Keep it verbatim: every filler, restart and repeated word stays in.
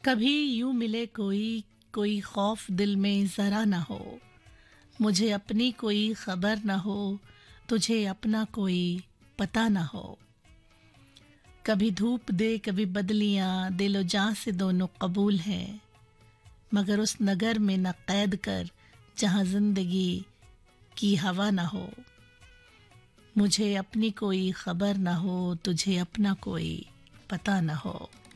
कभी यूं मिले कोई कोई खौफ दिल में जरा न हो, मुझे अपनी कोई खबर न हो, तुझे अपना कोई पता न हो। कभी धूप दे कभी बदलियां, दिलो जान से दोनों कबूल हैं, मगर उस नगर में न कैद कर जहां जिंदगी की हवा न हो। मुझे अपनी कोई खबर न हो, तुझे अपना कोई पता न हो।